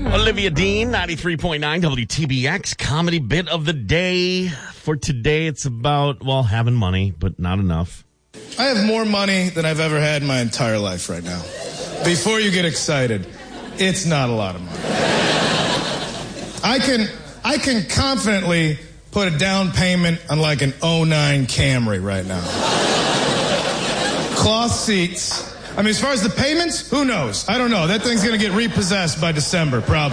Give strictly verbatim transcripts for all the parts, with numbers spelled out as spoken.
Olivia Dean, ninety-three point nine W T B X, comedy bit of the day. For today, it's about, well, having money, but not enough. I have more money than I've ever had in my entire life right now. Before you get excited, it's not a lot of money. I can, I can confidently put a down payment on like an oh nine Camry right now. Cloth seats. I mean, as far as the payments, who knows? I don't know. That thing's going to get repossessed by December, probably.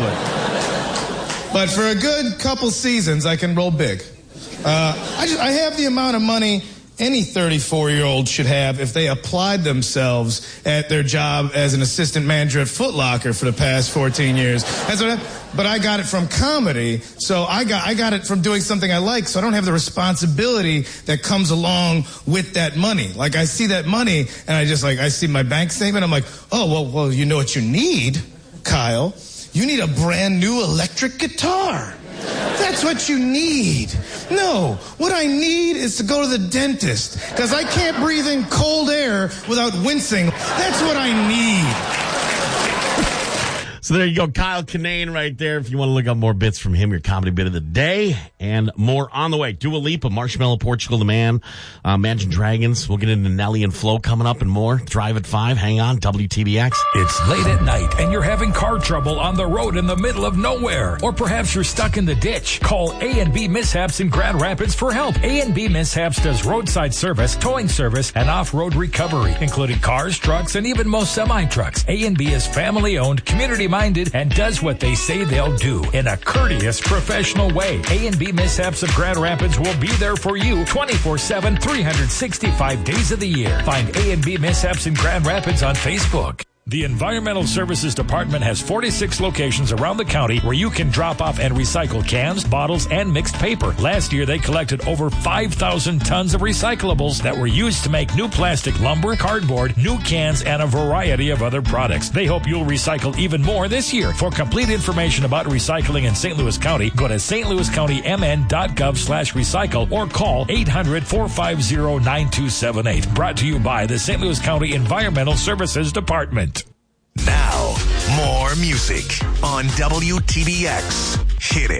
But for a good couple seasons, I can roll big. Uh, I, just, I have the amount of money any thirty-four-year-old should have if they applied themselves at their job as an assistant manager at Foot Locker for the past fourteen years. That's what I, but I got it from comedy, so I got I got it from doing something I like, so I don't have the responsibility that comes along with that money. Like, I see that money, and I just, like, I see my bank statement, I'm like, oh, well, well, you know what you need, Kyle? You need a brand new electric guitar. That's what you need. No, what I need is to go to the dentist, because I can't breathe in cold air without wincing. That's what I need. So there you go, Kyle Kinane right there. If you want to look up more bits from him, your comedy bit of the day, and more on the way. Dua Lipa, Marshmallow, Portugal the Man, uh, Imagine Dragons. We'll get into Nelly and Flo coming up and more. Drive at five. Hang on, W T B X. It's late at night and you're having car trouble on the road in the middle of nowhere. Or perhaps you're stuck in the ditch. Call A and B Mishaps in Grand Rapids for help. A and B Mishaps does roadside service, towing service, and off-road recovery, including cars, trucks, and even most semi-trucks. A and B is family-owned, community-minded, and does what they say they'll do in a courteous, professional way. A and B Mishaps of Grand Rapids will be there for you twenty-four seven, three hundred sixty-five days of the year. Find A and B Mishaps in Grand Rapids on Facebook. The Environmental Services Department has forty-six locations around the county where you can drop off and recycle cans, bottles, and mixed paper. Last year, they collected over five thousand tons of recyclables that were used to make new plastic lumber, cardboard, new cans, and a variety of other products. They hope you'll recycle even more this year. For complete information about recycling in Saint Louis County, go to s t louis county m n dot gov slash recycle or call eight hundred, four five zero, nine two seven eight. Brought to you by the Saint Louis County Environmental Services Department. Now, more music on W T B X. Hit it.